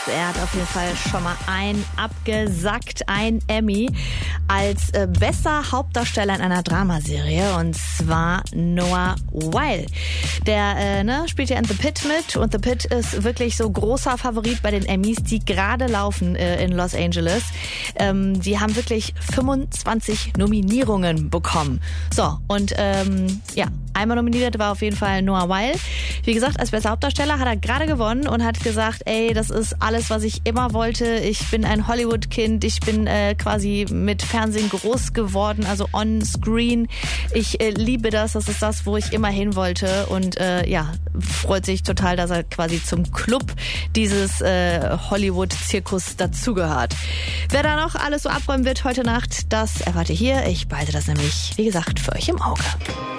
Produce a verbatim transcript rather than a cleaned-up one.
Er hat auf jeden Fall schon mal ein abgesackt, ein Emmy als äh, bester Hauptdarsteller in einer Dramaserie, und zwar Noah Wyle. Der äh, ne, spielt ja in The Pitt mit, und The Pitt ist wirklich so großer Favorit bei den Emmys, die gerade laufen äh, in Los Angeles. Ähm, die haben wirklich fünfundzwanzig Nominierungen bekommen. So, und ähm, ja, einmal nominiert war auf jeden Fall Noah Wyle. Wie gesagt, als bester Hauptdarsteller hat er gerade gewonnen und hat gesagt, ey, das ist alles, was ich immer wollte. Ich bin ein Hollywood-Kind. Ich bin äh, quasi mit Fernsehen groß geworden, also on-screen. Ich äh, liebe das. Das ist das, wo ich immer hin wollte. Und äh, ja, freut sich total, dass er quasi zum Club dieses äh, Hollywood-Zirkus dazugehört. Wer da noch alles so abräumen wird heute Nacht, das erwarte hier. Ich behalte das nämlich, wie gesagt, für euch im Auge.